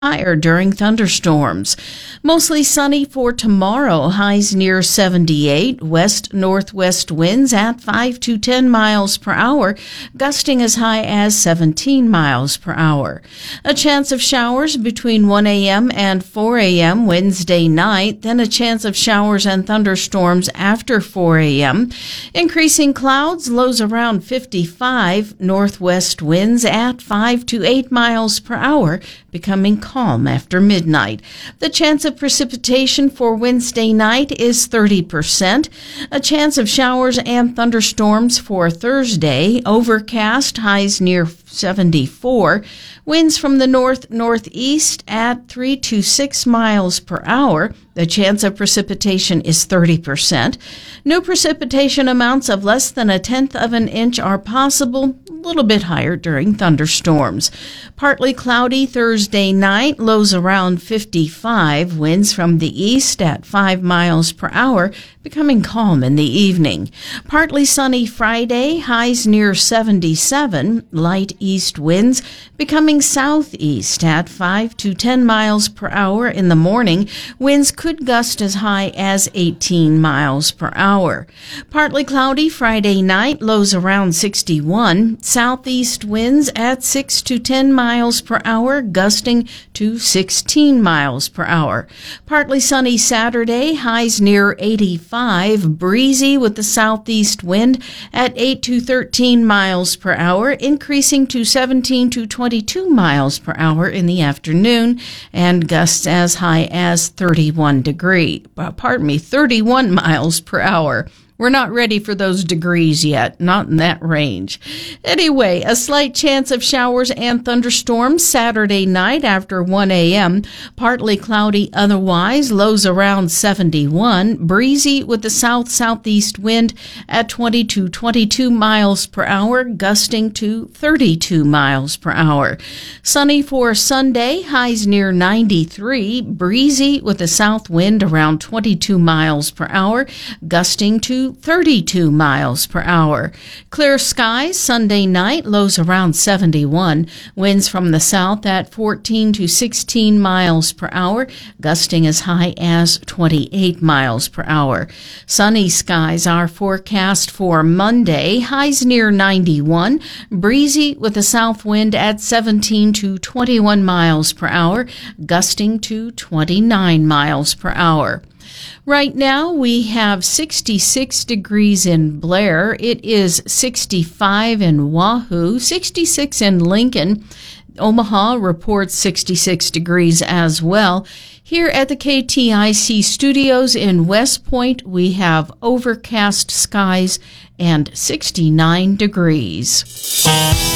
higher during thunderstorms. Mostly sunny for tomorrow. Highs near 78. West-northwest winds at 5 to 10 miles per hour, gusting as high as 17 miles per hour. A chance of showers between 1 a.m. and 4 a.m. Wednesday night, then a chance of showers and thunderstorms after 4 a.m. Increasing clouds, lows around 55. Northwest winds at 5 to 8 miles per hour, becoming calm after midnight. The chance of precipitation for Wednesday night is 30%. A chance of showers and thunderstorms for Thursday. Overcast, highs near 74. Winds from the north-northeast at 3 to 6 miles per hour. The chance of precipitation is 30%. No precipitation amounts of less than 1/10 of an inch are possible, a little bit higher during thunderstorms. Partly cloudy Thursday night, lows around 55. Winds from the east at 5 miles per hour, becoming calm in the evening. Partly sunny Friday, highs near 77. Light east winds becoming southeast at 5 to 10 miles per hour in the morning. Winds could gust as high as 18 miles per hour. Partly cloudy Friday night, lows around 61. Southeast winds at 6 to 10 miles per hour, gusting to 16 miles per hour. Partly sunny Saturday, highs near 85. Breezy with the southeast wind at 8 to 13 miles per hour, increasing to 17 to 22 miles per hour in the afternoon, and gusts as high as 31 miles per hour. We're not ready for those degrees yet, not in that range. Anyway, a slight chance of showers and thunderstorms Saturday night after 1 a.m. Partly cloudy otherwise, lows around 71. Breezy with the south-southeast wind at 20 to 22 miles per hour, gusting to 32 miles per hour. Sunny for Sunday, highs near 93. Breezy with the south wind around 22 miles per hour, gusting to 32 miles per hour. Clear skies Sunday night, lows around 71. Winds from the south at 14 to 16 miles per hour, gusting as high as 28 miles per hour. Sunny skies are forecast for Monday, highs near 91. Breezy with a south wind at 17 to 21 miles per hour, gusting to 29 miles per hour. Right now, we have 66 degrees in Blair. It is 65 in Wahoo, 66 in Lincoln. Omaha reports 66 degrees as well. Here at the KTIC studios in West Point, we have overcast skies and 69 degrees.